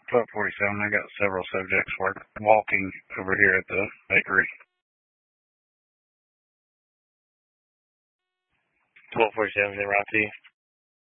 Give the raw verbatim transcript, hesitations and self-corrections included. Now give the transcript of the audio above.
twelve forty-seven, I got several subjects work, walking over here at the bakery. twelve forty-seven, is in route to you?